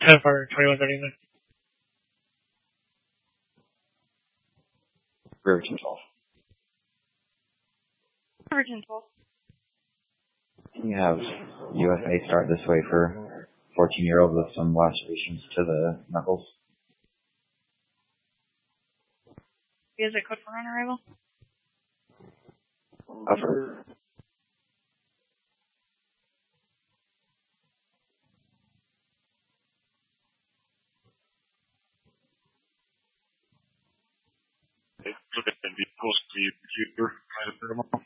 10 for 2139. Virgin 12. Virgin 12. Can you have USA start this way for 14-year-old with some lacerations to the knuckles? Is it code for on arrival? Upper. Look at the vehicles to the computer. Try to put them on.